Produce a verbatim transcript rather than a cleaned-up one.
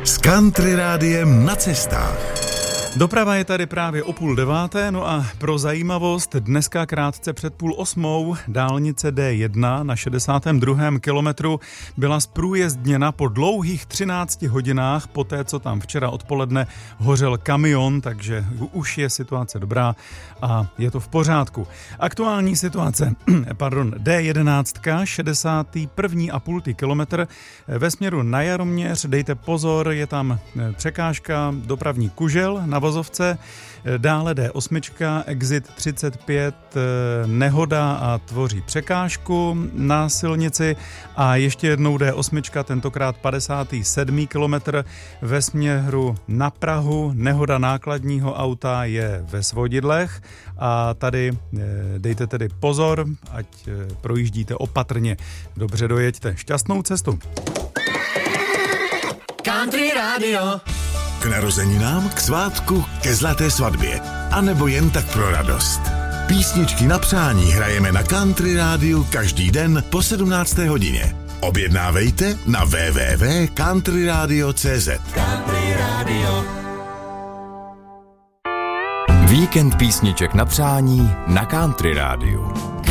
S Country Rádiem na cestách. Doprava je tady právě o půl deváté, no a pro zajímavost dneska krátce před půl osmou dálnice D jedna na šedesátém druhém kilometru byla zprůjezdněna po dlouhých třinácti hodinách, poté co tam včera odpoledne hořel kamion, takže už je situace dobrá a je to v pořádku. Aktuální situace, pardon, D jedenáct, šedesátý první a půl kilometr ve směru na Jaroměř, dejte pozor, je tam překážka, dopravní kužel na vozovce, dále D osm, exit třicet pět, nehoda a tvoří překážku na silnici a ještě jednou D osm, tentokrát padesátý sedmý kilometr ve směru na Prahu, nehoda nákladního auta je ve Svodidlech a tady dejte tedy pozor, ať projíždíte opatrně. Dobře dojeďte. Šťastnou cestu. Country Radio. K narozeninám, k svátku, ke zlaté svatbě. A nebo jen tak pro radost. Písničky na přání hrajeme na Country Rádiu každý den po sedmnácté hodině. Objednávejte na w w w tečka country radio tečka c z. Country Radio. Víkend písniček na přání na Country Rádiu.